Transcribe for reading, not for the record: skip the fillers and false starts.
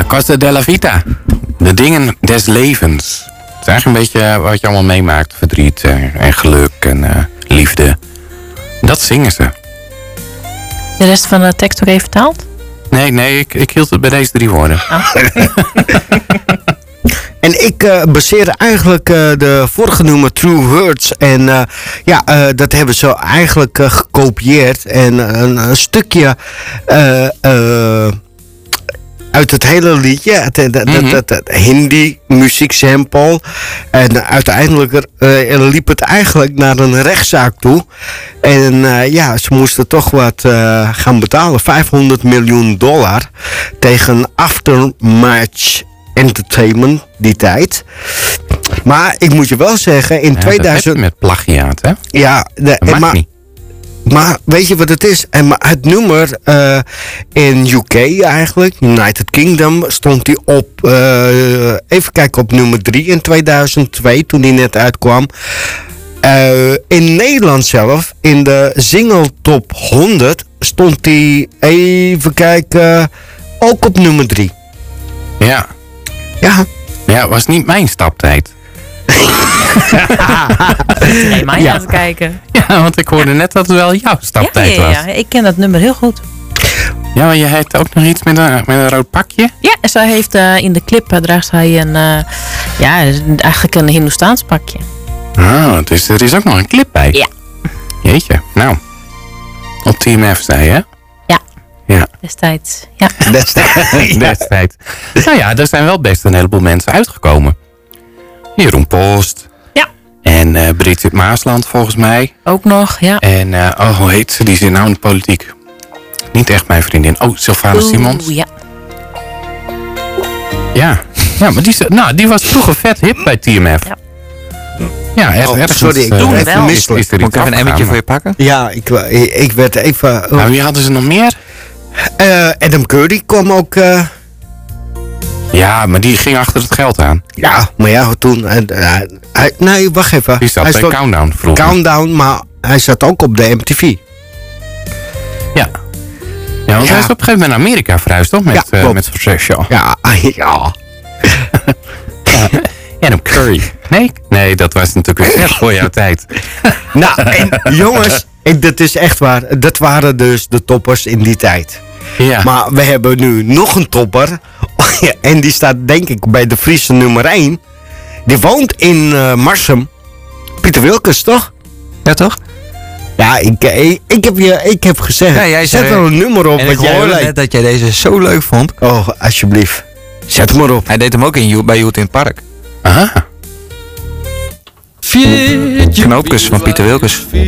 Cosa della Vita. De dingen des levens. Het is eigenlijk een beetje wat je allemaal meemaakt. Verdriet en geluk en liefde. Dat zingen ze. De rest van de tekst ook even vertaald? Nee, ik hield het bij deze 3 woorden. Oh. En ik baseerde eigenlijk de vorige nummer True Hurts. En dat hebben ze eigenlijk gekopieerd. En een stukje uit het hele liedje. Dat Hindi muzieksample. En uiteindelijk liep het eigenlijk naar een rechtszaak toe. En ze moesten toch wat gaan betalen. $500 miljoen tegen Aftermatch Entertainment die tijd. Maar ik moet je wel zeggen, in 2000... met plagiaat, hè? Ja, mag niet. Maar weet je wat het is? Het nummer in UK eigenlijk, United Kingdom, stond hij op, even kijken, op nummer 3 in 2002, toen hij net uitkwam. In Nederland zelf, in de single top 100, stond hij, even kijken, ook op nummer 3. Ja. Ja. Ja, was niet mijn staptijd. Nee, mij aan het kijken. Ja, want ik hoorde net dat het wel jouw staptijd was. Ja, ik ken dat nummer heel goed. Ja, maar je hebt ook nog iets met een rood pakje? Ja, en zij heeft in de clip draagt zij eigenlijk een Hindoestaans pakje. Ah, dus er is ook nog een clip bij. Ja. Jeetje, nou. Op Team F zei je, hè? Ja. Destijds. Ja. Destijds. Nou ja, er zijn wel best een heleboel mensen uitgekomen. Jeroen Post. Ja. En Bridget Maasland volgens mij. Ook nog, ja. En hoe heet ze? Die zit nou in de politiek. Niet echt mijn vriendin. Oh, Sylvana Simons. Ja. Ja, maar die was vroeger vet hip bij TMF. Ja. Ja, ergens. Sorry, ik doe even misselijk. Moet ik even een emmertje voor je pakken? Ja, ik werd even... Nou, wie hadden ze nog meer? Adam Curry kwam ook... Ja, maar die ging achter het geld aan. Ja, maar ja, toen... nee, wacht even. Die zat bij Countdown vroeger. Countdown, maar hij zat ook op de MTV. Ja. Ja, want hij is op een gegeven moment naar Amerika verhuisd, toch? Met zijn show. Ja. Adam Curry. Nee, dat was natuurlijk weer echt voor jouw tijd. Nou, en jongens, dat is echt waar. Dat waren dus de toppers in die tijd. Ja. Maar we hebben nu nog een topper. En die staat denk ik bij de Friese nummer 1. Die woont in Marsum. Pieter Wilkens, toch? Ja, toch? Ja, ik heb gezegd, Ja, jij zei, zet er een nummer op. En wat ik jij hoorde lijkt. net dat jij deze zo leuk vond. Oh, alsjeblieft. Zet hem maar op. Hij deed hem ook bij Youth in het Park. Aha. Knoopjes van Pieter Wilkens.